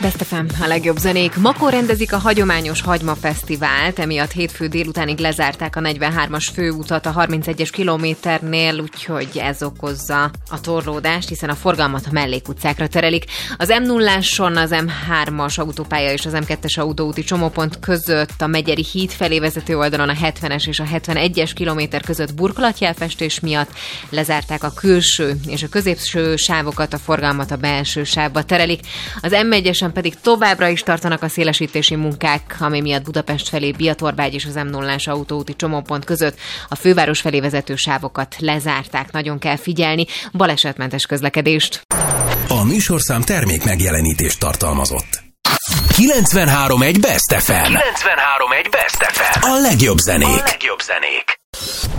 Best FM, a legjobb zenék. Makón rendezik a hagyományos hagymafesztivált, emiatt hétfő délutánig lezárták a 43-as főutat a 31-es kilométernél, úgyhogy ez okozza a torlódást, hiszen a forgalmat a mellékutcákra terelik. Az M0-áson az M3-as autópálya és az M2-es autóúti csomópont között a Megyeri híd felé vezető oldalon a 70-es és a 71-es kilométer között burkolatjelfestés miatt lezárták a külső és a középső sávokat, a forgalmat a belső sávba terelik. Az M1-esen pedig továbbra is tartanak a szélesítési munkák, ami miatt Budapest felé Biatorbágy és az M0-ás autóúti csomópont között a főváros felé vezető sávokat lezárták. Nagyon kell figyelni, balesetmentes közlekedést. A műsorszám termék megjelenítést tartalmazott. 93.1 Best FM. 93.1 Best FM. A legjobb zenék.